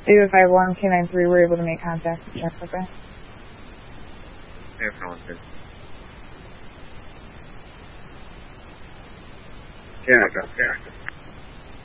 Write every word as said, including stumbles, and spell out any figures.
eight five one K nine three were able to make contact with check, okay? Yeah, sounds good. Yeah, that's good.